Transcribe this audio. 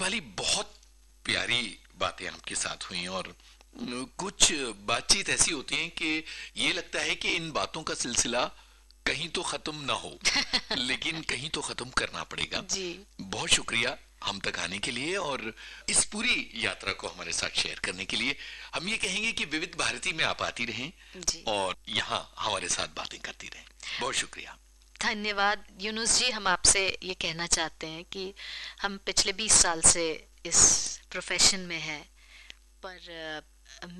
शेफाली, बहुत प्यारी बातें आपके साथ हुई और कुछ बातचीत ऐसी होती है कि ये लगता है कि इन बातों का सिलसिला कहीं तो खत्म ना हो, लेकिन कहीं तो खत्म करना पड़ेगा। जी। बहुत शुक्रिया हम तक आने के लिए और इस पूरी यात्रा को हमारे साथ शेयर करने के लिए। हम ये कहेंगे कि विविध भारती में आप आती रहें जी, और यहाँ हमारे साथ बातें करती रहें। बहुत शुक्रिया। धन्यवाद यूनुस जी। हम आपसे ये कहना चाहते हैं कि हम पिछले 20 साल से इस प्रोफेशन में हैं, पर